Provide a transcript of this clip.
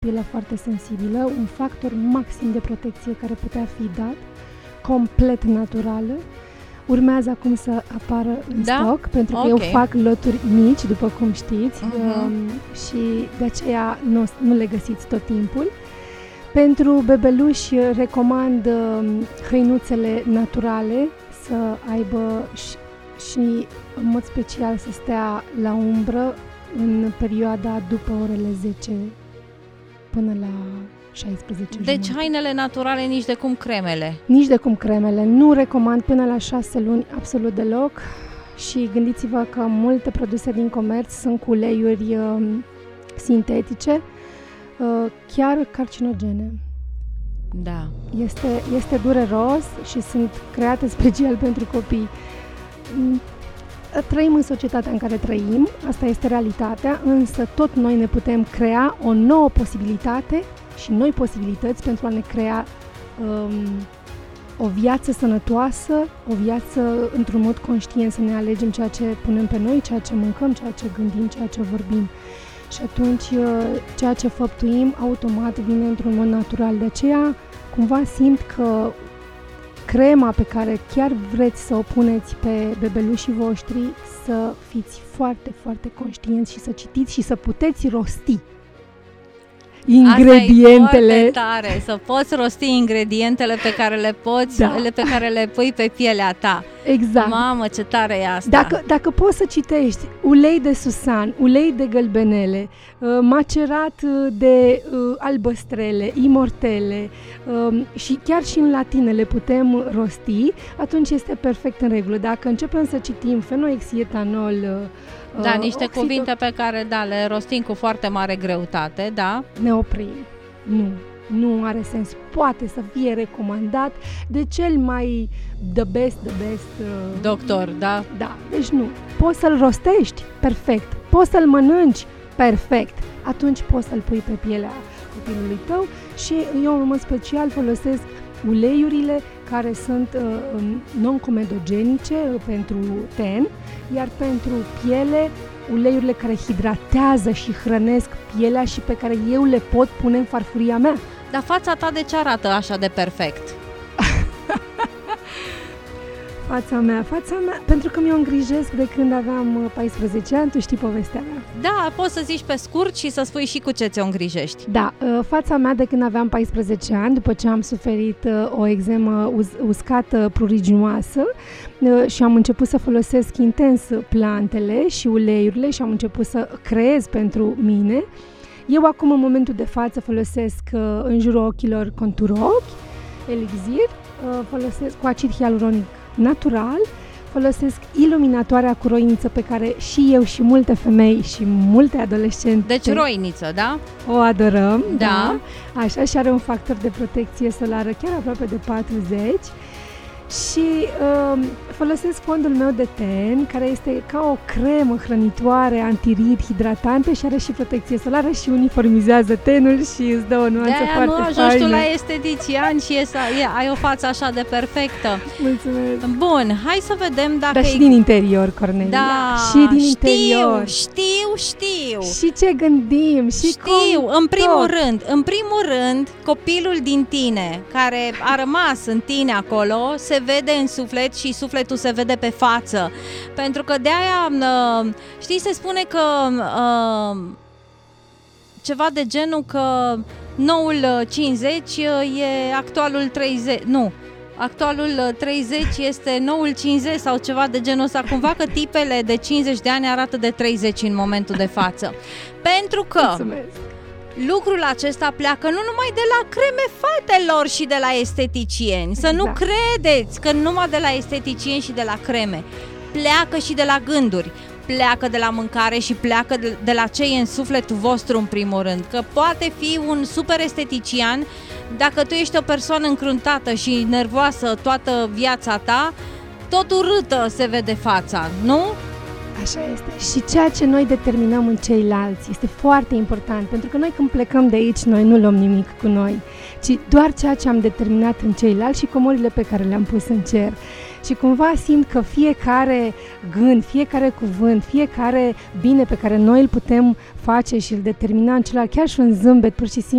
pielea foarte sensibilă, un factor maxim de protecție care putea fi dat, complet naturală. Urmează acum să apară în stoc, pentru că eu fac loturi mici, după cum știți, și de aceea nu le găsiți tot timpul. Pentru bebeluși recomand hăinuțele naturale să aibă și în mod special să stea la umbră în perioada după orele 10 până la 16 Deci jumătate. hainele naturale, nici de cum cremele. Nici de cum cremele. Nu recomand până la 6 luni absolut deloc. Și gândiți-vă că multe produse din comerț sunt cu uleiuri sintetice, chiar carcinogene. Da. Este dureros și sunt create special pentru copii. Trăim în societatea în care trăim, asta este realitatea, însă tot noi ne putem crea o nouă posibilitate și noi posibilități pentru a ne crea o viață sănătoasă, o viață într-un mod conștient, să ne alegem ceea ce punem pe noi, ceea ce mâncăm, ceea ce gândim, ceea ce vorbim. Și atunci ceea ce făptuim automat vine într-un mod natural. De aceea cumva simt că crema pe care chiar vreți să o puneți pe bebelușii voștri, să fiți foarte, foarte conștienți și să citiți și să puteți rosti ingredientele. Asta e tare, să poți rosti ingredientele pe care le poți, pe care le pui pe pielea ta. Exact. Mamă, ce tare e asta. Dacă poți să citești ulei de susan, ulei de gălbenele, macerat de albăstrele, imortele și chiar și în latine le putem rosti, atunci este perfect în regulă. Dacă începem să citim fenoxietanol, niște cuvinte pe care le rostim cu foarte mare greutate, da? Ne oprim. Nu are sens. Poate să fie recomandat de cel mai the best doctor, da? Da, deci nu. Poți să-l rostești, perfect. Poți să-l mănânci, perfect. Atunci poți să-l pui pe pielea copilului tău și eu în mod special folosesc uleiurile care sunt non-comedogenice pentru ten, iar pentru piele, uleiurile care hidratează și hrănesc pielea și pe care eu le pot pune în farfuria mea. Dar fața ta de ce arată așa de perfect? Fața mea, pentru că mi-o îngrijesc de când aveam 14 ani, tu știi povestea mea. Da, poți să zici pe scurt și să spui și cu ce ți-o îngrijești. Da, fața mea de când aveam 14 ani, după ce am suferit o eczemă uscată pruriginoasă și am început să folosesc intens plantele și uleiurile și am început să creez pentru mine. Eu acum, în momentul de față, folosesc în jurul ochilor contur ochi, elixir, folosesc cu acid hialuronic natural, folosesc iluminatoarea cu roiniță pe care și eu și multe femei și multe adolescente... Deci roiniță, da? O adorăm, da. Așa, și are un factor de protecție solară chiar aproape de 40 și folosesc fondul meu de ten, care este ca o cremă hrănitoare, antirid, hidratante și are și protecție solară și uniformizează tenul și îți dă o nuanță foarte faină. Nu ajungi tu la estetician și ai o față așa de perfectă. Mulțumesc! Bun, hai să vedem dacă... Dar și din interior, Cornelia. Da, și din interior. Știu. Și ce gândim, și știu. În primul rând, copilul din tine, care a rămas în tine acolo, se vede în suflet și sufletul se vede pe față. Pentru că de-aia, știi, se spune că ceva de genul că noul 50 e actualul 30, nu, actualul 30 este noul 50 sau ceva de genul ăsta, cumva că tipele de 50 de ani arată de 30 în momentul de față. Pentru că lucrul acesta pleacă nu numai de la creme fetelor și de la esteticieni. Să nu credeți că numai de la esteticieni și de la creme. Pleacă și de la gânduri. Pleacă de la mâncare și pleacă de la ce e în sufletul vostru în primul rând. Că poate fi un super estetician, dacă tu ești o persoană încruntată și nervoasă toată viața ta, tot urâtă se vede fața, nu? Așa este. Și ceea ce noi determinăm în ceilalți este foarte important, pentru că noi când plecăm de aici, noi nu luăm nimic cu noi, ci doar ceea ce am determinat în ceilalți și comorile pe care le-am pus în cer. Și cumva simt că fiecare gând, fiecare cuvânt, fiecare bine pe care noi îl putem face și îl determina în celălalt, chiar și un zâmbet, pur și simplu,